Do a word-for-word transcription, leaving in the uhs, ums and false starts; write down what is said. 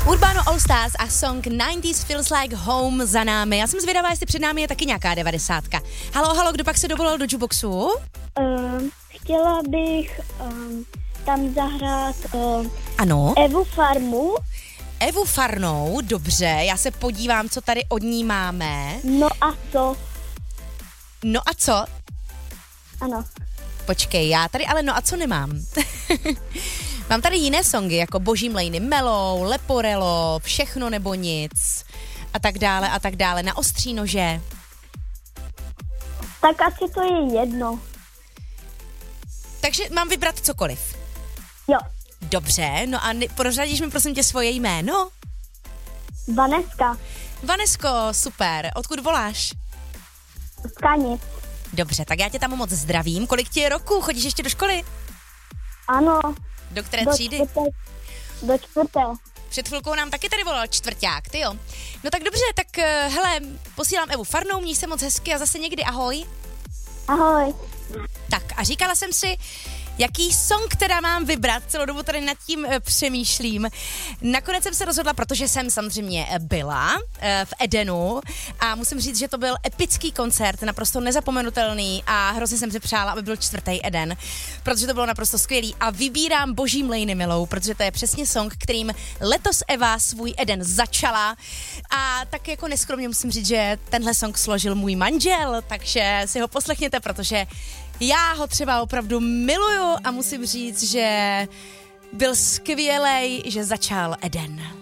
Urbano All Stars a song nineties Feels Like Home za námi. Já jsem zvědavá, jestli před námi je taky nějaká devadesátka. Halo, halo, kdo pak se dovolal do jukeboxu? Um, chtěla bych um, tam zahrát um, Ano. Evu Farmu. Evu Farnou, dobře, já se podívám, co tady od ní máme. No a co? No a co? Ano. Počkej, já tady ale no a co nemám? Mám tady jiné songy, jako Boží mlejny, Melou, Leporello, Všechno nebo nic a tak dále a tak dále. Na ostří nože. Tak asi to je jedno. Takže mám vybrat cokoliv. Jo. Dobře, no a ne- prozradíš mi prosím tě svoje jméno? Vaneska. Vanesko, super. Odkud voláš? Z Kanic. Dobře, tak já tě tam moc zdravím. Kolik ti je roku? Chodíš ještě do školy? Ano. Do které Do třídy? čtvrté. Do čtvrté. Před chvilkou nám taky tady volal čtvrťák, ty jo. No tak dobře, tak uh, hele, posílám Evu Farnou, měj se moc hezky a zase někdy ahoj. Ahoj. Tak a říkala jsem si, jaký song teda mám vybrat, celou dobu tady nad tím e, přemýšlím. Nakonec jsem se rozhodla, protože jsem samozřejmě byla e, v Edenu a musím říct, že to byl epický koncert, naprosto nezapomenutelný a hrozně jsem si přála, aby byl čtvrtý Eden, protože to bylo naprosto skvělý a vybírám Boží mlejny Milou, protože to je přesně song, kterým letos Eva svůj Eden začala a tak jako neskromně musím říct, že tenhle song složil můj manžel, takže si ho poslechněte, protože já ho třeba opravdu miluju a musím říct, že byl skvělej, že začal Eden.